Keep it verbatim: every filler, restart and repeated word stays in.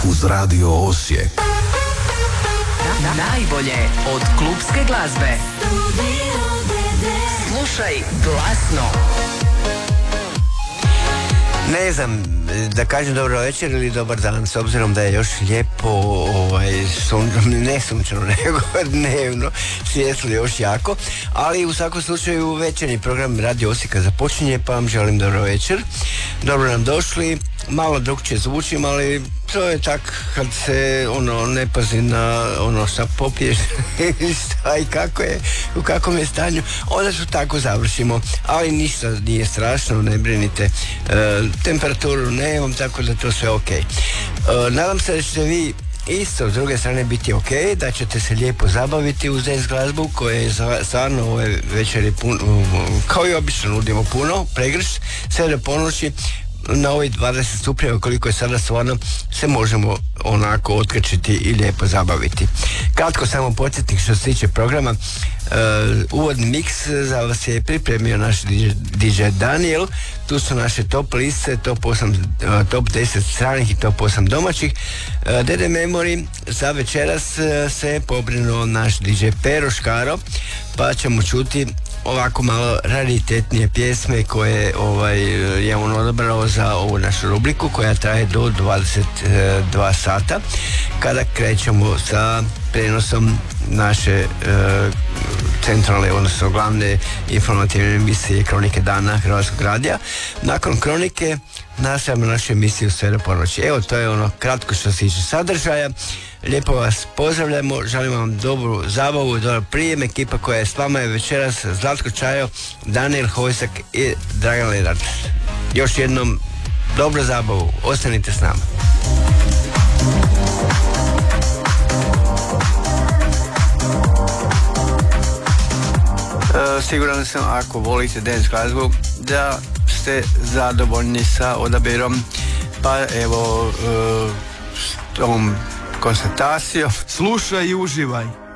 uz Radio Osijek. Najbolje od klubske glazbe. Slušaj glasno. Ne znam, da kažem dobro večer ili dobar dan, s obzirom da je još lijepo, ovaj, sun, ne sunčano, nego dnevno, svjetlo još jako, ali u svakom slučaju večernji program Radio Osijeka započinje, pa vam želim dobro večer. Dobro nam došli, malo drugčije zvučim, ali to je tak kad se ono ne pazi na ono šta popiješ šta i kako je, u kakvom je stanju, onda su tako završimo, ali ništa nije strašno, ne brinite, e, temperaturu nemam, tako da to sve ok. E, nadam se da ćete vi isto s druge strane biti ok, da ćete se lijepo zabaviti uz dance glazbu koja je stvarno ove večeri pun, kao i obično nudimo puno, pregrš, sve do ponoći. Na ovih dvadeset stupnjeva koliko je sada stvarno se možemo onako otkačiti i lijepo zabaviti. Kratko samo podsjetnik što se tiče programa. Uh, uvodni miks za vas je pripremio naš D J Daniel. Tu su naše top liste, top osam, uh, top deset stranih i top osam domaćih. uh, D D Memory za večeras uh, se pobrinuo naš D J Pero Škaro, pa ćemo čuti ovako malo raritetnije pjesme koje ovaj, je on odabrao za ovu našu rubriku koja traje do dvadeset dva sata, kada krećemo sa prenosom naše e, centralne, odnosno glavne informativne emisije Kronike dana Hrvatskog radija. Nakon Kronike nastavljamo našu emisiju sve do ponoći. Evo, to je ono kratko što se tiče sadržaja. Lijepo vas pozdravljamo, želim vam dobru zabavu, dobar prijem. Ekipa koja je s vama je večeras Zlatko Čajo, Daniel Hojsak i Dragan Lenart. Još jednom dobru zabavu, ostanite s nama. E, siguran sam, ako volite dance glazbu, da ste zadovoljni sa odabirom, pa evo e, s tom konstatacijom slušaj i uživaj.